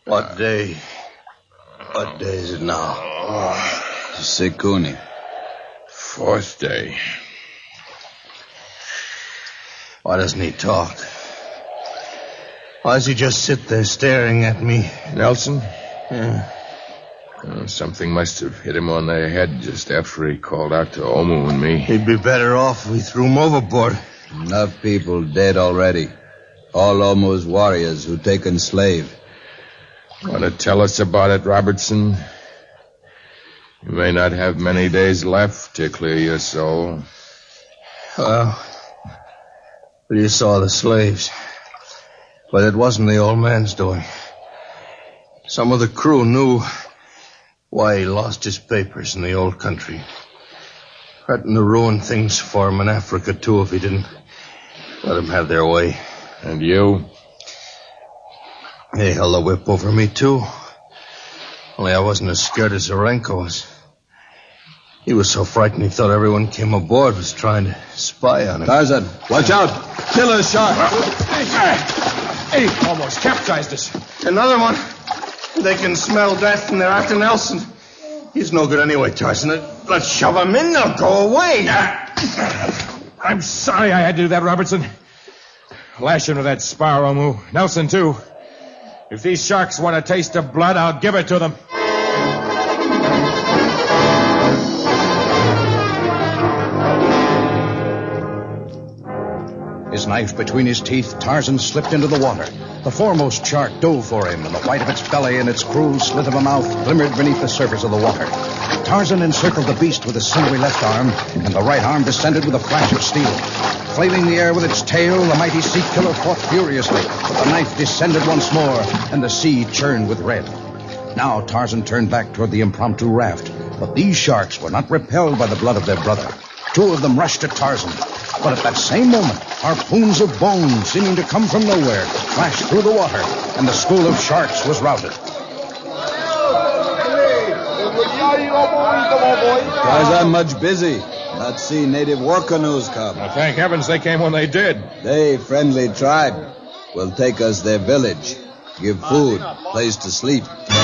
What day? What day is it now? Sekuni. 4th day. Why doesn't he talk? Why does he just sit there staring at me? Nelson? Yeah. Something must have hit him on the head just after he called out to Omu and me. He'd be better off if we threw him overboard. Enough people dead already. All Omu's warriors who taken slave. Want to tell us about it, Robertson? You may not have many days left to clear your soul. Well, you saw the slaves. But it wasn't the old man's doing. Some of the crew knew why he lost his papers in the old country. Threatened to ruin things for him in Africa, too, if he didn't let them have their way. And you? They held a whip over me, too. Only I wasn't as scared as Zarenko was. He was so frightened he thought everyone came aboard was trying to spy on him. Tarzan, watch out! Killer shark! He almost capsized us. Another one. They can smell death and they're after Nelson. He's no good anyway, Tarzan. Let's shove him in. They'll go away. I'm sorry I had to do that, Robertson. Lash him to that spar, Omu. Nelson, too. If these sharks want a taste of blood, I'll give it to them. His knife between his teeth, Tarzan slipped into the water. The foremost shark dove for him, and the white of its belly and its cruel slit of a mouth glimmered beneath the surface of the water. Tarzan encircled the beast with his sinewy left arm, and the right arm descended with a flash of steel. Flailing the air with its tail, the mighty sea killer fought furiously, but the knife descended once more, and the sea churned with red. Now Tarzan turned back toward the impromptu raft, but these sharks were not repelled by the blood of their brother. 2 of them rushed at Tarzan, but at that same moment, harpoons of bone, seeming to come from nowhere, flashed through the water, and the school of sharks was routed. Tarzan much busy. Not see native war canoes come. Well, thank heavens they came when they did. They, friendly tribe, will take us their village. Give food, place to sleep.